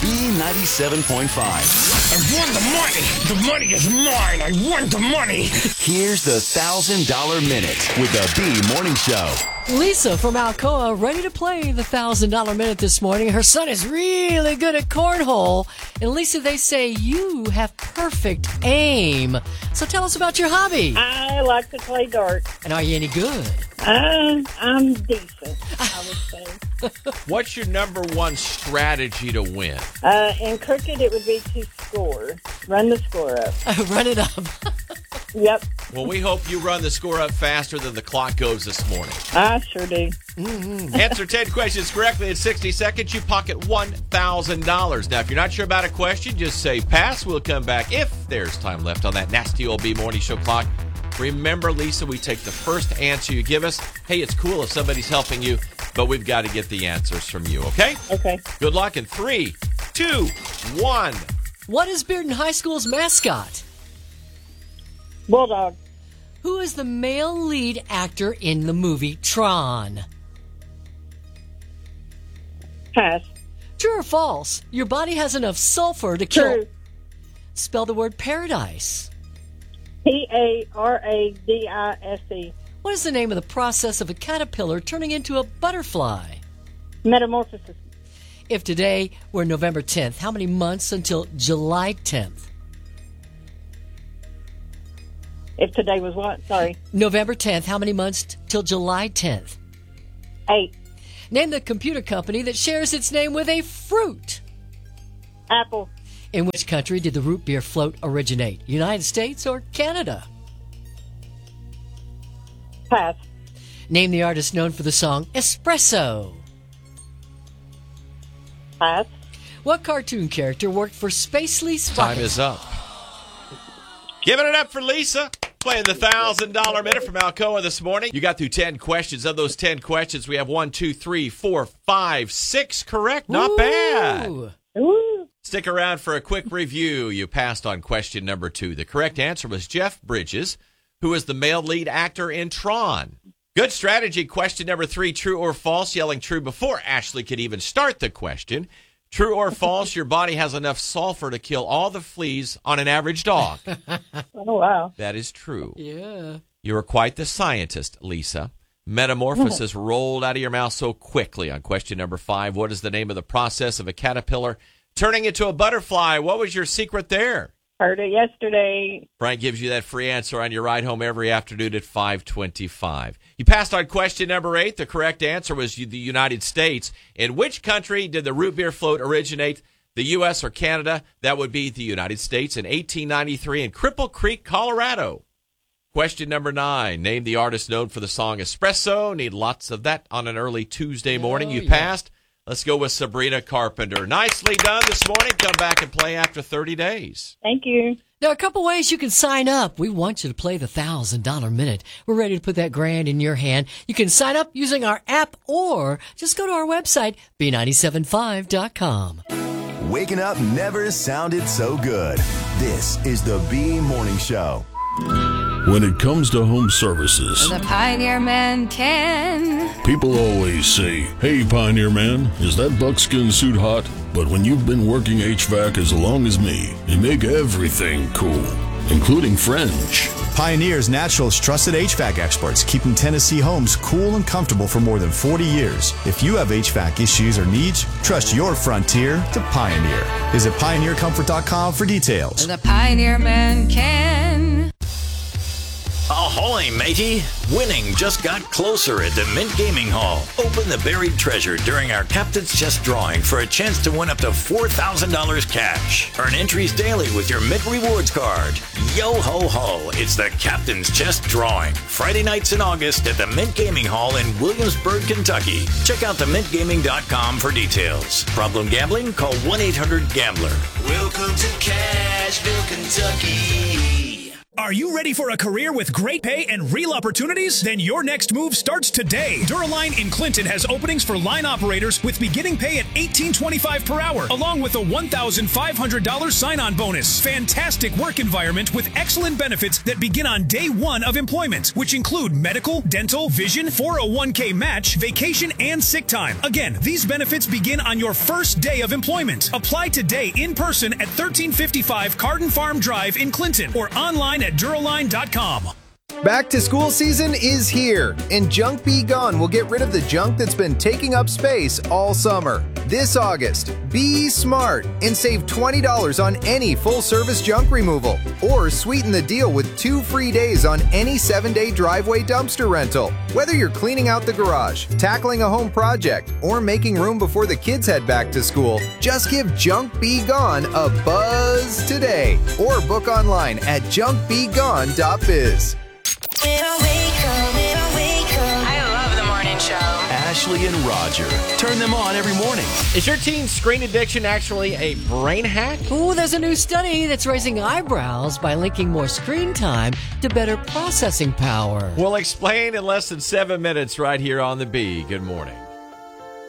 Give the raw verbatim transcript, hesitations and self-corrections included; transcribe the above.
B ninety-seven point five. I won the money. The money is mine. I won the money. Here's the one thousand dollar Minute with the B Morning Show. Lisa from Alcoa ready to play the one thousand dollar Minute this morning. Her son is really good at cornhole. And Lisa, they say you have perfect aim. So tell us about your hobby. I like to play darts. And are you any good? Uh, I'm decent, I would say. What's your number one strategy to win? Uh, in cricket, it would be to score. Run the score up. Run it up. Yep. Well, we hope you run the score up faster than the clock goes this morning. I sure do. Mm-hmm. Answer ten questions correctly in sixty seconds. You pocket one thousand dollars. Now, if you're not sure about a question, just say pass. We'll come back if there's time left on that nasty old B Morning Show clock. Remember, Lisa, we take the first answer you give us. Hey, it's cool if somebody's helping you, but we've got to get the answers from you, okay? Okay. Good luck in three, two, one. What is Bearden High School's mascot? Bulldog. Who is the male lead actor in the movie Tron? Pass. True or false? Your body has enough sulfur to kill... True. Spell the word paradise. P A R A D I S E. What is the name of the process of a caterpillar turning into a butterfly? Metamorphosis. If today were November tenth, how many months until July tenth? If today was what? Sorry. November tenth, how many months till July tenth? Eight. Name the computer company that shares its name with a fruit. Apple. In which country did the root beer float originate? United States or Canada? Pass. Name the artist known for the song Espresso. Pass. What cartoon character worked for Spacely Sprocket? Time is up. Giving it up for Lisa. Playing the one thousand dollar Minute from Alcoa this morning. You got through ten questions. Of those ten questions, we have one, two, three, four, five, six correct. Not Ooh. bad. Ooh. Stick around for a quick review. You passed on question number two. The correct answer was Jeff Bridges, who is the male lead actor in Tron. Good strategy. Question number three, true or false? Yelling true before Ashley could even start the question. True or false? Your body has enough sulfur to kill all the fleas on an average dog. Oh, wow. That is true. Yeah. You are quite the scientist, Lisa. Metamorphosis rolled out of your mouth so quickly on question number five. What is the name of the process of a caterpillar turning into a butterfly? What was your secret there? Heard it yesterday. Frank gives you that free answer on your ride home every afternoon at five twenty-five. You passed on question number eight. The correct answer was the United States. In which country did the root beer float originate? The U S or Canada? That would be the United States in eighteen ninety-three in Cripple Creek, Colorado. Question number nine. Name the artist known for the song Espresso. Need lots of that on an early Tuesday morning. You yeah. passed. Let's go with Sabrina Carpenter. Nicely done this morning. Come back and play after thirty days. Thank you. There are a couple ways you can sign up. We want you to play the one thousand dollar Minute. We're ready to put that grand in your hand. You can sign up using our app or just go to our website, B nine seven five dot com. Waking up never sounded so good. This is the B Morning Show. When it comes to home services, The Pioneer Man can. people always say, "Hey, Pioneer Man, is that buckskin suit hot?" But when you've been working H V A C as long as me, you make everything cool, including French. Pioneer's Naturals trusted H V A C experts, keeping Tennessee homes cool and comfortable for more than forty years. If you have H V A C issues or needs, trust your frontier to Pioneer. Visit pioneer comfort dot com for details. The Pioneer Man can. Ahoy, matey! Winning just got closer at the Mint Gaming Hall. Open the buried treasure during our Captain's Chest drawing for a chance to win up to four thousand dollars cash. Earn entries daily with your Mint Rewards card. Yo ho ho, it's the Captain's Chest drawing. Friday nights in August at the Mint Gaming Hall in Williamsburg, Kentucky. Check out the mint gaming dot com for details. Problem gambling? Call one eight hundred gambler. Welcome to Cashville, Kentucky. Are you ready for a career with great pay and real opportunities? Then your next move starts today. Duraline in Clinton has openings for line operators with beginning pay at eighteen twenty-five per hour, along with a one thousand five hundred dollars sign-on bonus. Fantastic work environment with excellent benefits that begin on day one of employment, which include medical, dental, vision, four oh one k match, vacation, and sick time. Again, these benefits begin on your first day of employment. Apply today in person at thirteen fifty-five Carden Farm Drive in Clinton or online at Duraline dot com. Back to school season is here, and Junk Be Gone will get rid of the junk that's been taking up space all summer. This August, be smart and save twenty dollars on any full-service junk removal, or sweeten the deal with two free days on any seven-day driveway dumpster rental. Whether you're cleaning out the garage, tackling a home project, or making room before the kids head back to school, just give Junk Be Gone a buzz today, or book online at junk be gone dot biz. I love the morning show. Ashley and Roger. Turn them on every morning. Is your teen's screen addiction actually a brain hack? Ooh, there's a new study that's raising eyebrows by linking more screen time to better processing power. We'll explain in less than seven minutes right here on The Bee. Good morning.